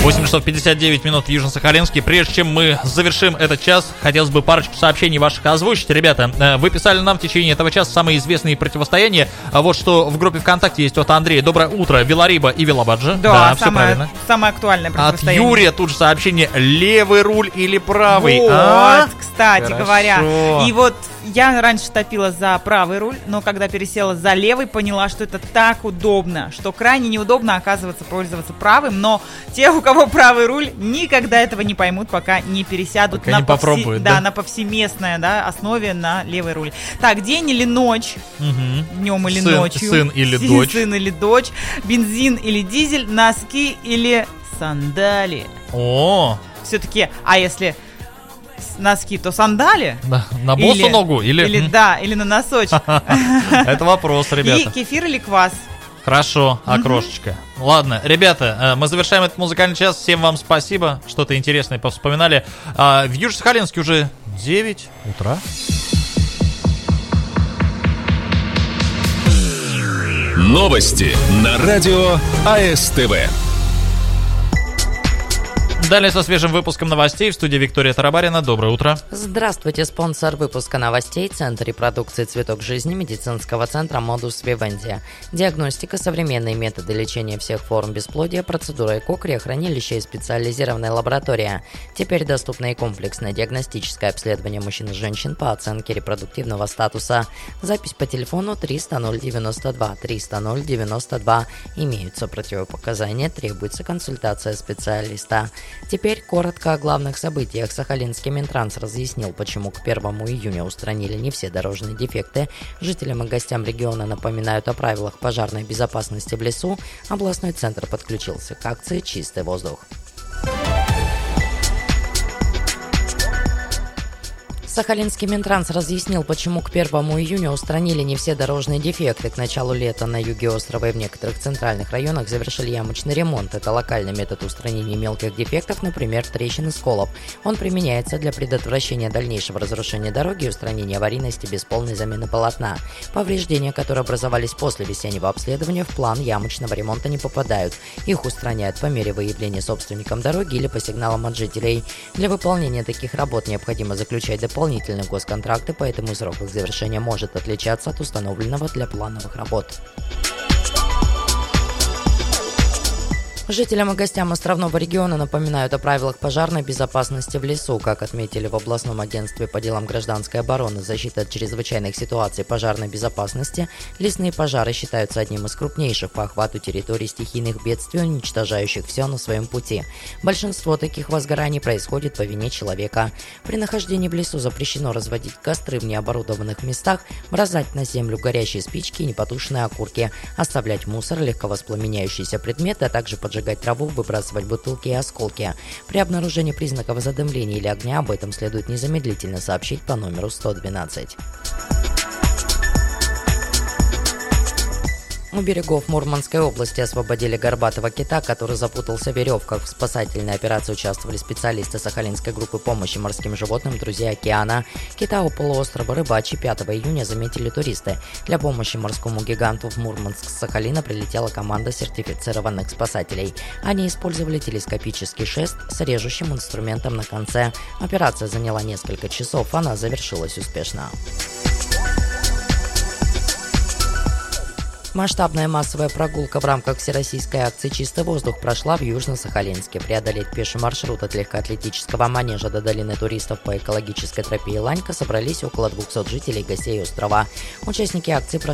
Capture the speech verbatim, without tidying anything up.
восемь часов пятьдесят девять минут в Южно-Сахалинске. Прежде чем мы завершим этот час, хотелось бы парочку сообщений ваших озвучить. Ребята, вы писали нам в течение этого часа самые известные противостояния. А вот что в группе ВКонтакте есть от Андрея. Доброе утро, Велариба и Велобаджи. Да, да, все правильно. Самое актуальное противостояние. От Юрия тут же сообщение: левый руль или правый? Вот, а? кстати Хорошо. говоря. И вот я раньше топила за правый руль, но когда пересела за левый, поняла, что это так удобно, что крайне неудобно, оказывается, пользоваться правым. Но те, у кого правый руль, никогда этого не поймут, пока не пересядут пока на, не повсе... попробуют, да, да? на повсеместной, да, основе на левый руль. Так, день или ночь, угу. днем или сын, ночью, сын или сын, дочь, сын или дочь, бензин или дизель, носки или сандали. О, все-таки, а если носки, то сандали? Да, на босу или, ногу? Или, или да, или на носочек. Это вопрос, ребята. И кефир или квас? Хорошо, окрошечко. Угу. Ладно, ребята, мы завершаем этот музыкальный час. Всем вам спасибо, что-то интересное повспоминали. В Южно-Сахалинске уже девять утра. Новости на радио АСТВ. Далее со свежим выпуском новостей в студии Виктория Тарабарина. Доброе утро. Здравствуйте, спонсор выпуска новостей — Центр репродукции «Цветок жизни» медицинского центра «Модус Вивенди». Диагностика, современные методы лечения всех форм бесплодия, процедура ЭКО, криохранилище и специализированная лаборатория. Теперь доступно и комплексное диагностическое обследование мужчин и женщин по оценке репродуктивного статуса. Запись по телефону триста ноль девяносто два триста ноль девяносто два. Имеются противопоказания, требуется консультация специалиста. Теперь коротко о главных событиях. Сахалинский Минтранс разъяснил, почему к первому июня устранили не все дорожные дефекты. Жителям и гостям региона напоминают о правилах пожарной безопасности в лесу. Областной центр подключился к акции «Чистый воздух». Сахалинский Минтранс разъяснил, почему к первому июня устранили не все дорожные дефекты. К началу лета на юге острова и в некоторых центральных районах завершили ямочный ремонт. Это локальный метод устранения мелких дефектов, например, трещин и сколов. Он применяется для предотвращения дальнейшего разрушения дороги и устранения аварийности без полной замены полотна. Повреждения, которые образовались после весеннего обследования, в план ямочного ремонта не попадают. Их устраняют по мере выявления собственником дороги или по сигналам от жителей. Для выполнения таких работ необходимо заключать дополнительные дополнительные госконтракты, поэтому срок их завершения может отличаться от установленного для плановых работ. Жителям и гостям островного региона напоминают о правилах пожарной безопасности в лесу. Как отметили в областном агентстве по делам гражданской обороны, защита от чрезвычайных ситуаций пожарной безопасности, лесные пожары считаются одним из крупнейших по охвату территорий стихийных бедствий, уничтожающих все на своем пути. Большинство таких возгораний происходит по вине человека. При нахождении в лесу запрещено разводить костры в необорудованных местах, бросать на землю горящие спички и непотушенные окурки, оставлять мусор, легковоспламеняющиеся предметы, а также поджигать Поджигать траву, выбрасывать бутылки и осколки. При обнаружении признаков задымления или огня об этом следует незамедлительно сообщить по номеру сто двенадцать. У берегов Мурманской области освободили горбатого кита, который запутался в веревках. В спасательной операции участвовали специалисты Сахалинской группы помощи морским животным «Друзья океана». Кита у полуострова Рыбачий пятого июня заметили туристы. Для помощи морскому гиганту в Мурманск с Сахалина прилетела команда сертифицированных спасателей. Они использовали телескопический шест с режущим инструментом на конце. Операция заняла несколько часов, она завершилась успешно. Масштабная массовая прогулка в рамках всероссийской акции «Чистый воздух» прошла в Южно-Сахалинске. Преодолеть пеший маршрут от легкоатлетического манежа до долины туристов по экологической тропе Иланька собрались около двухсот жителей и гостей острова. Участники акции прошли